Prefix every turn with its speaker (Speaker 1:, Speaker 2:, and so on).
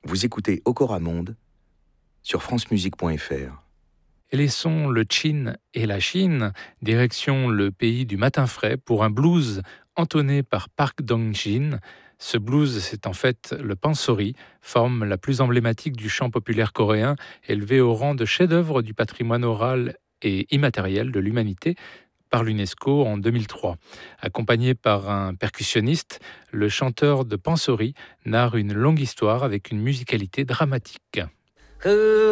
Speaker 1: Vous écoutez Okora Monde sur francemusique.fr.
Speaker 2: Et laissons le Chin et la Chine, direction le pays du matin frais pour un blues entonné par Park Dong-jin. Ce blues, c'est en fait le pansori, forme la plus emblématique du chant populaire coréen, élevé au rang de chef-d'œuvre du patrimoine oral et immatériel de l'humanité par l'UNESCO en 2003. Accompagné par un percussionniste, le chanteur de pansori narre une longue histoire avec une musicalité dramatique.